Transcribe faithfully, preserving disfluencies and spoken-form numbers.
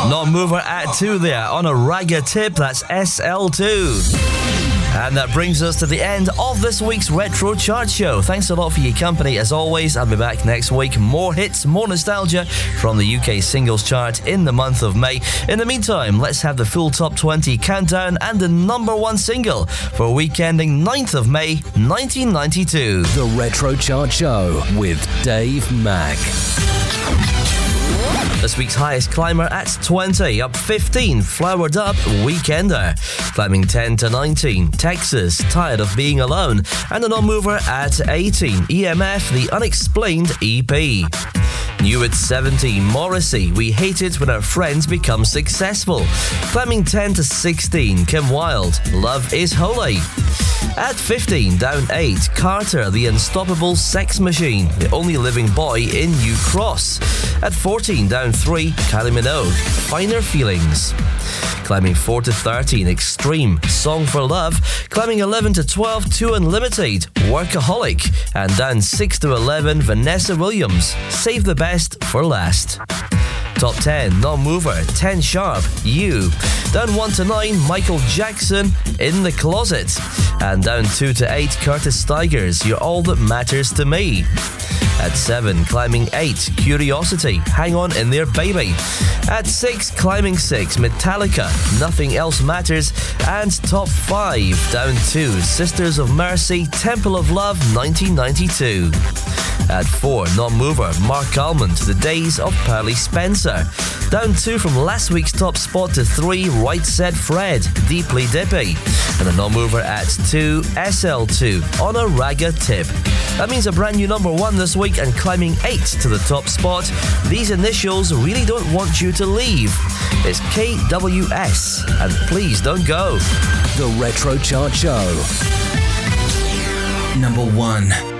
Non-mover at two there on a Ragga Tip. That's S L two. And that brings us to the end of this week's Retro Chart Show. Thanks a lot for your company. As always, I'll be back next week. More hits, more nostalgia from the U K singles chart in the month of May. In the meantime, let's have the full top twenty countdown and the number one single for week ending ninth of May, nineteen ninety-two. The Retro Chart Show with Dave Mack. This week's highest climber at twenty, up fifteen, Flowered Up, Weekender. Climbing ten to nineteen, Texas, Tired of Being Alone. And a non-mover at eighteen, E M F, The Unexplained E P. New at seventeen, Morrissey, We Hate It When Our Friends Become Successful. Climbing ten to sixteen, Kim Wilde, Love Is Holy. At fifteen, down eight, Carter, The Unstoppable Sex Machine, The Only Living Boy in New Cross. At fourteen, down three, Kylie Minogue, Finer Feelings. Climbing four to thirteen, Extreme, Song for Love. Climbing eleven to twelve, Two Unlimited, Workaholic. And down six to eleven, Vanessa Williams, Save the Best for Last. Top ten, non-mover, ten Sharp, You. Down one to nine, Michael Jackson, In the Closet. And down two to eight, Curtis Stigers, You're All That Matters to Me. At seven, climbing eight, Curiosity, Hang On In There Baby. At six, climbing six, Metallica, Nothing Else Matters. And top five, down two, Sisters of Mercy, Temple of Love, nineteen ninety-two. At four, non-mover, Mark Almond, The Days of Pearly Spencer. Down two from last week's top spot to three, Right Said Fred, Deeply Dippy. And a non-mover at two, S L two, on a Ragga Tip. That means a brand new number one this week and climbing eight to the top spot. These initials really don't want you to leave. It's K W S, and please don't go. The Retro Chart Show. Number one.